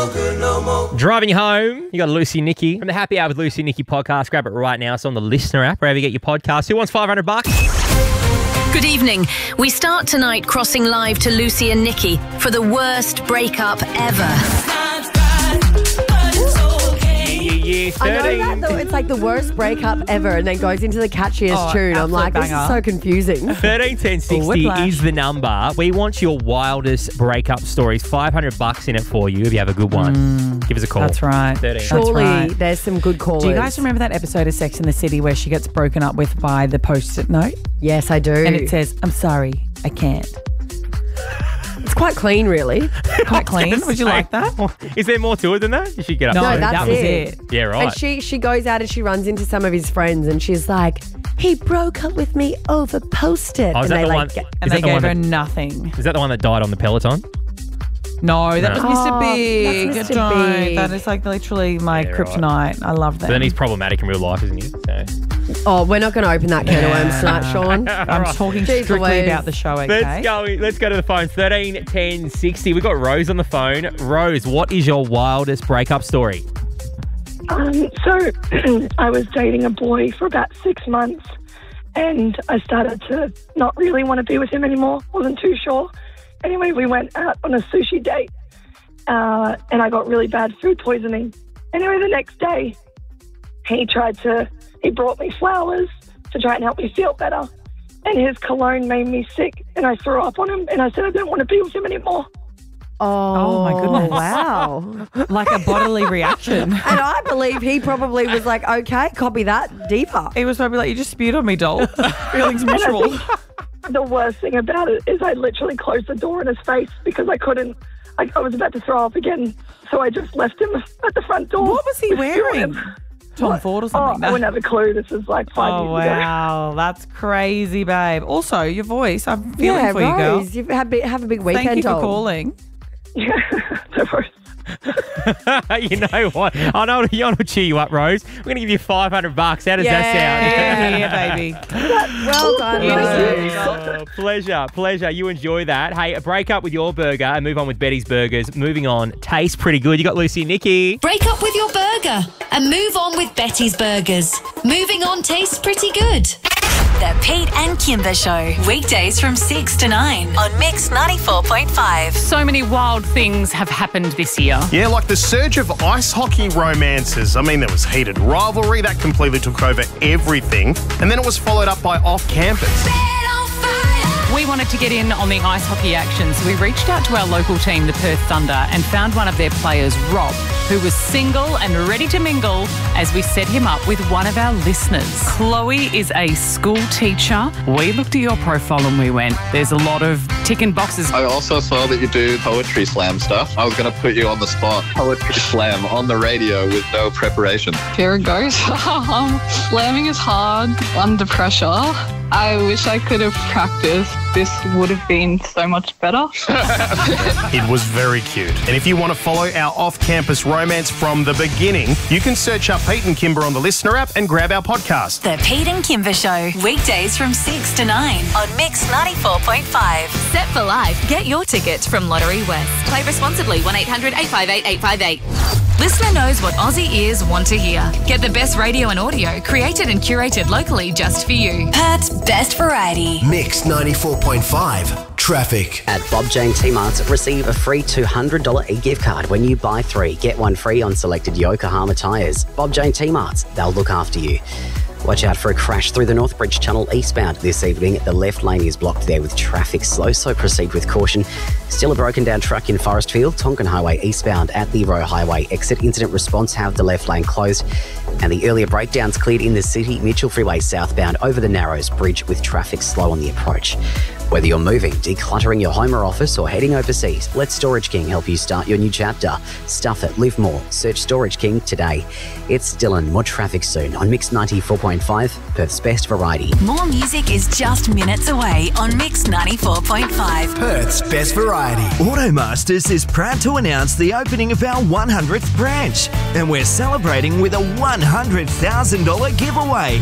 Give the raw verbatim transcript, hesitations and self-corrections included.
Driving you home, you got Lucy Nicky from the Happy Hour with Lucy Nicky podcast. Grab it right now. It's on the Listener app, wherever you get your podcast. Who wants five hundred bucks? Good evening. We start tonight crossing live to Lucy and Nicky for the worst breakup ever. Yeah, I know that though, it's like the worst breakup ever and then goes into the catchiest Oh, tune. I'm absolute like, this banger. is so confusing. thirteen ten sixty whiplash. is the number. We want your wildest breakup stories. five hundred bucks in it for you if you have a good one. Give us a call. That's right. thirteen. That's Surely right. there's some good callers. Do you guys remember that episode of Sex and the City where she gets broken up with by the post-it note? Yes, I do. And it says, I'm sorry, I can't. it's quite clean, really. Quite clean. Would you like that? Is there more to it than that? You should get up. No, No, that's that was it. it. Yeah, right. And she she goes out and she runs into some of his friends and she's like, he broke up with me over post-it. Oh, is and that they the like one? get- And Is they that the one gave her that- nothing. Is that the one that died on the Peloton? No, that No. was Mister Oh, Big. that's Mister Don't. Big. That is like literally my Yeah, right. kryptonite. I love that. But then he's problematic in real life, isn't he? So. Oh, we're not going to open that can of worms tonight, Sean. I'm Alright. talking Jeez strictly Louise. about the show, okay? Let's go. Let's go to the phone. thirteen ten sixty. We've got Rose on the phone. Rose, what is your wildest breakup story? Um, so I was dating a boy for about six months and I started to not really want to be with him anymore. Wasn't too sure. Anyway, we went out on a sushi date uh, and I got really bad food poisoning. Anyway, the next day he tried to, he brought me flowers to try and help me feel better. And his cologne made me sick and I threw up on him and I said I don't want to be with him anymore. Oh, Oh, my goodness. Wow. Like a bodily reaction. And I believe he probably was like, okay, copy that, deeper. He was probably like, you just spewed on me, doll. Feelings miserable. The worst thing about it is I literally closed the door in his face because I couldn't, I, I was about to throw up again. So I just left him at the front door. What was he wearing? Tom Ford or Oh, something? I wouldn't have a clue. This is like five Oh, years ago. wow. That's crazy, babe. Also, your voice. I'm feeling Yeah, for you, girl. Rose, you've had, bi- have a big weekend, Thank you for doll. calling. Yeah, no worries. You know what? I know I want to cheer you up, Rose. We're going to give you five hundred bucks. How does that sound? Yeah, yeah, baby. Well done, Rose. Oh, pleasure, pleasure. You enjoy that. Hey, break up with your burger and move on with Betty's Burgers. Moving on, tastes pretty good. You got Lucy and Nicky. Break up with your burger and move on with Betty's Burgers. Moving on tastes pretty good. The Pete and Kimber Show. Weekdays from six to nine on Mix ninety-four point five. So many wild things have happened this year. Yeah, like the surge of ice hockey romances. I mean, there was heated rivalry that completely took over everything. And then it was followed up by off-campus. We wanted to get in on the ice hockey action, so we reached out to our local team, the Perth Thunder, and found one of their players, Rob, who was single and ready to mingle as we set him up with one of our listeners. Chloe is a school teacher. We looked at your profile and we went, there's a lot of ticking boxes. I also saw that you do poetry slam stuff. I was going to put you on the spot. Poetry slam on the radio with no preparation. Here it goes. um, slamming is hard under pressure. I wish I could have practiced. This would have been so much better. It was very cute. And if you want to follow our off-campus romance from the beginning, you can search up Pete and Kimber on the Listener app and grab our podcast. The Pete and Kimber Show. Weekdays from six to nine on Mix ninety-four point five. Set for life. Get your tickets from Lottery West. Play responsibly. one eight hundred eight five eight eight five eight. Listener knows what Aussie ears want to hear. Get the best radio and audio created and curated locally just for you. Perth's best variety. Mix ninety-four point five. Traffic. At Bob Jane T-Marts, receive a free two hundred dollars e-gift card when you buy three. Get one free on selected Yokohama tyres. Bob Jane T-Marts, they'll look after you. Watch out for a crash through the Northbridge Tunnel eastbound this evening. The left lane is blocked there with traffic slow, so proceed with caution. Still a broken down truck in Forestfield, Tonkin Highway eastbound at the Roe Highway exit. Incident response have the left lane closed. And the earlier breakdowns cleared in the city. Mitchell Freeway southbound over the Narrows Bridge with traffic slow on the approach. Whether you're moving, decluttering your home or office, or heading overseas, let Storage King help you start your new chapter. Stuff it, live more. Search Storage King today. It's Dylan. More traffic soon on Mix ninety-four point five, Perth's best variety. More music is just minutes away on Mix ninety-four point five. Perth's best variety. Automasters is proud to announce the opening of our one hundredth branch, and we're celebrating with a one hundred thousand dollars giveaway.